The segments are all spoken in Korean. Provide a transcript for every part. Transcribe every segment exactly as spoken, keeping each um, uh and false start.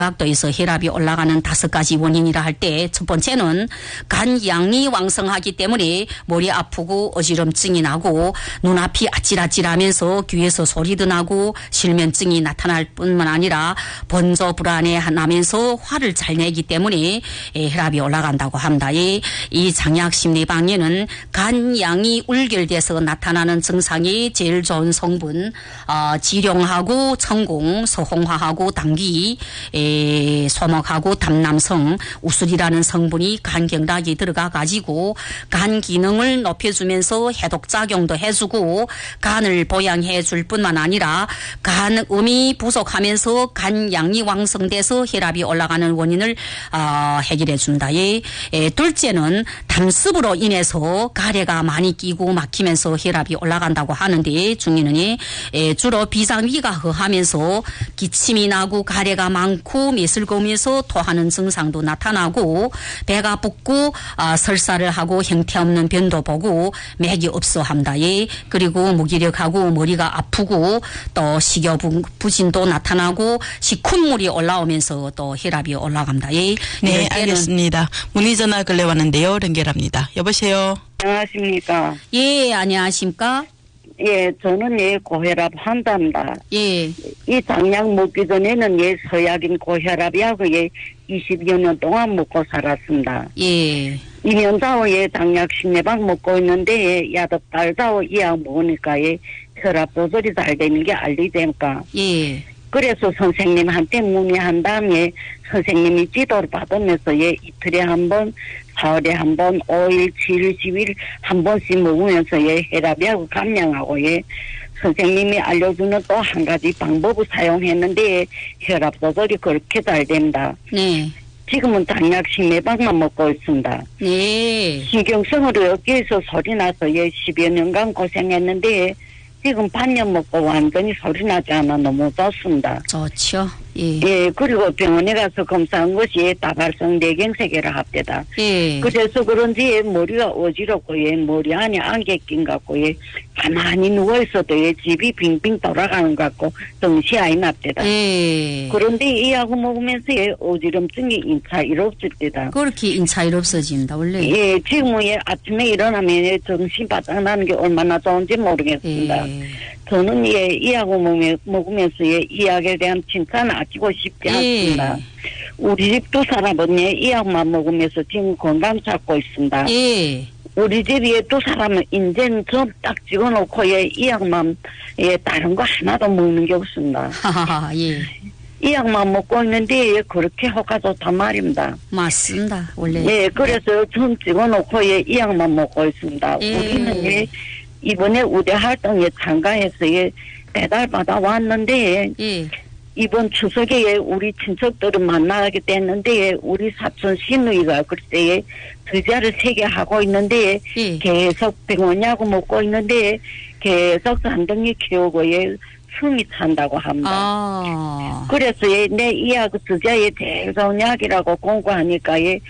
각도에서 혈압이 올라가는 다섯 가지 원인이라 할 때 첫 번째는 간 양이 왕성하기 때문에 머리 아프고 어지럼증이 나고 눈앞이 아찔아찔하면서 귀에서 소리도 나고 실면증이 나타날 뿐만 아니라 번져 불안해 나면서 화를 잘 내기 때문에 혈압이 올라간다고 합니다. 이 장약 심리방에는 간 양이 울결돼서 나타나는 증상이 제일 좋은 성분 어, 지룡하고 천공, 서홍화하고 당귀 에, 소목하고 담남성, 우술이라는 성분이 간 경락이 들어가 가지고 간 기능을 높여주면서 해독작용도 해주고 간을 보양해 줄 뿐만 아니라 간음이 부족하면서 간 양이 왕성돼서 혈압이 올라가는 원인을 어, 해결해 준다. 예. 에, 둘째는 담습으로 인해서 가래가 많이 끼고 막히면서 혈압이 올라간다고 하는데 중에는 에, 주로 비상위가 허하면서 기침이 나고 가래가 많고 메슬거면서 토하는 증상도 나타나고 배가 붓고 아, 설사를 하고 형태 없는 변도 보고 맥이 없어 합니다. 예. 그리고 무기력하고 머리가 아프고 또 식욕부진도 나타나고 식훈물이 올라오면서 또 혈압이 올라갑니다. 예. 네, 알겠습니다. 문의 전화 걸려 왔는데요. 연결합니다. 여보세요. 안녕하십니까. 예, 안녕하십니까. 예, 저는 예 고혈압 환자입니다. 예. 이 장약 먹기 전에는 예 서약인 고혈압약을 예 이십여 년 동안 먹고 살았습니다. 예. 이 년자고 예 장약 심내방 먹고 있는데 예 야도 달자고 이 약 먹으니까 예 혈압 조절이 잘 되는 게 알리됩니까? 예. 그래서 선생님한테 문의한 다음에 선생님이 지도를 받으면서 예 이틀에 한 번, 사흘에 한 번, 오일, 칠일, 십일 한 번씩 먹으면서 예 혈압약을 감량하고 예 선생님이 알려주는 또 한 가지 방법을 사용했는데 혈압 조절이 그렇게 잘 됩니다. 네. 지금은 당약 심내방만 먹고 있습니다. 네. 신경성으로 어깨에서 소리 나서 예 십여 년간 고생했는데 지금 반년 먹고 완전히 소리 나지 않아 너무 좋습니다. 좋죠. 예. 예, 그리고 병원에 가서 검사한 것이 다발성 뇌경색이라 합니다. 예. 그래서 그런지 머리가 어지럽고 예, 머리 안에 안개 낀 것 같고 예, 가만히 누워있어도 예, 집이 빙빙 돌아가는 것 같고 정신이 아이 납니다. 예. 그런데 이 약을 먹으면서 예, 어지럼증이 인차 이롭습니다. 그렇게 인차 이롭어진다 원래. 예, 지금은 예, 아침에 일어나면 예, 정신 바짝 나는 게 얼마나 좋은지 모르겠습니다. 예. 저는 예, 이 약을 먹으면서 예, 이 약에 대한 칭찬을 아끼고 싶지 않습니다. 예. 우리 집 두 사람은 예, 이 약만 먹으면서 지금 건강 찾고 있습니다. 예. 우리 집에 두 사람은 인제는 좀 딱 찍어놓고 예, 이 약만 예, 다른 거 하나도 먹는 게 없습니다. 하하하. 예. 이 약만 먹고 있는데 예, 그렇게 효과 좋단 말입니다. 맞습니다. 원래. 예, 그래서 좀 찍어놓고 예, 이 약만 먹고 있습니다. 예. 우리는 예, 이번에 우대 활동에 참가해서 예, 배달 받아 왔는데 예. 이번 추석에 우리 친척들을 만나게 됐는데 우리 사촌 시누이가 그때 드자를 세 개 하고 있는데 예. 계속 병원약을 먹고 있는데 계속 잔등이 키우고 예, 숨이 찬다고 합니다. 아. 그래서 예, 내 이 약 드자에 제일 좋은 약이라고 공부하니까 예,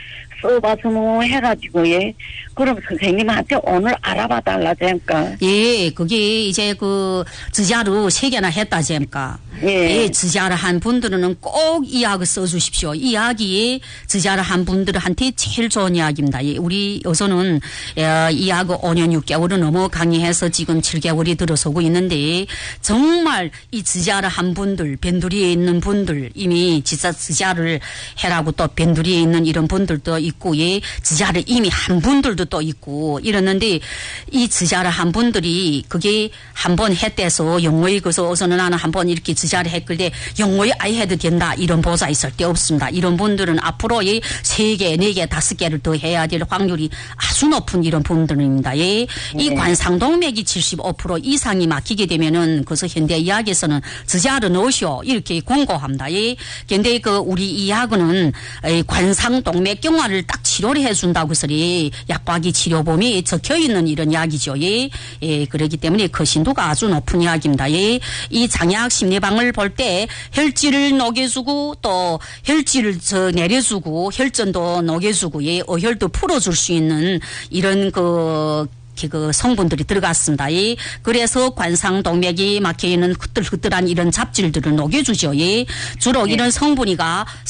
써봐서 해가지고 예, 그럼 선생님한테 오늘 알아봐 달라니까. 예, 그게 이제 그 지자로 세 개나 했다 잼까. 예. 예, 지자를 한 분들은 꼭 이 약을 써주십시오. 이 약이 지자를 한 분들한테 제일 좋은 약입니다. 예, 우리 여서는 이 약을 오 년 육 개월을 넘어 강의해서 지금 칠 개월이 들어서고 있는데 정말 이 지자를 한 분들, 변두리에 있는 분들 이미 지자 지자를 해라고 또 변두리에 있는 이런 분들도 있고 예, 지자를 이미 한 분들도 또 있고 이러는데 이 지자를 한 분들이 그게 한 번 했대서 영어에 그서 어서는 나는 한 번 이렇게 지자를 했을 때 영어에 아예 해도 된다 이런 보자 있을 때 없습니다. 이런 분들은 앞으로 예, 세 개, 네 개, 다섯 개를 더 해야 될 확률이 아주 높은 이런 분들입니다. 예. 이 네. 관상동맥이 칠십오 퍼센트 이상이 막히게 되면은 그래서 현대의학에서는 지자를 넣으시오 이렇게 권고합니다. 예. 근데 그 우리 이 약은 관상동맥경화를 딱 치료를 해준다고 해서리 약과기 치료범위 적혀 있는 이런 약이죠. 예. 예. 그렇기 때문에 그 신도가 아주 높은 약입니다. 예. 이 장약 심리방을 볼 때 혈질을 녹여주고 또 혈질을 저 내려주고 혈전도 녹여주고 예. 어혈도 풀어줄 수 있는 이런 그 이렇게 그 성분들이 들어갔습니다. 이 그래서 관상동맥이 막혀 있는 흐들흐들한 이런 잡질들을 녹여주죠. 이 주로 네. 이런 성분이가